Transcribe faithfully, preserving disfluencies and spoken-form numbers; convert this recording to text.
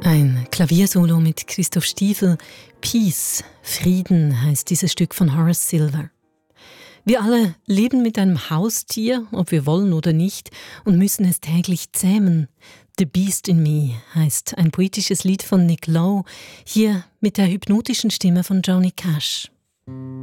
Ein Klaviersolo mit Christoph Stiefel. Peace, Frieden heißt dieses Stück von Horace Silver. Wir alle leben mit einem Haustier, ob wir wollen oder nicht, und müssen es täglich zähmen. The Beast in Me heißt ein poetisches Lied von Nick Lowe, hier mit der hypnotischen Stimme von Johnny Cash.